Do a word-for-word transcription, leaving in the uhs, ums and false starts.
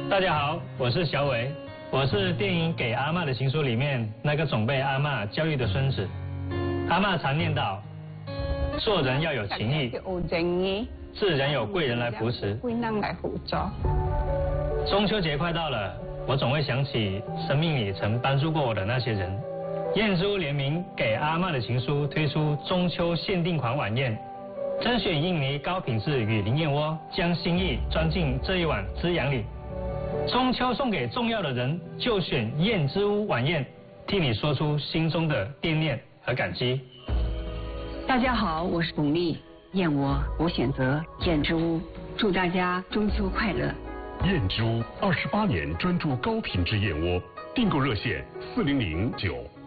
大家好，我是小伟，我是电影《给阿嬷的情书》里面那个总被阿嬷教育的孙子。阿嬷常念叨，做人要有情义，自然有贵人来扶持。中秋节快到了，我总会想起生命里曾帮助过我的那些人。燕之屋联名《给阿嬷的情书》推出中秋限定款晚宴，甄选印尼高品质雨林燕窝，将心意装进这一碗滋养里。中秋送给重要的人，就选燕之屋晚宴，替你说出心中的惦念和感激。 大家好，我是巩俐，燕窝我选择燕之屋，祝大家中秋快乐。 燕之屋二十八年专注高品质燕窝，订购热线四零零九